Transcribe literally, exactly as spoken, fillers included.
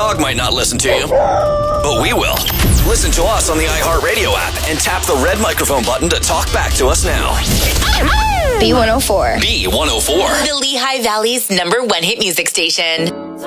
dog might not listen to you, but we will. Listen to us on the iHeartRadio app and tap the red microphone button to talk back to us now. B one oh four. B one oh four. The Lehigh Valley's number one hit music station.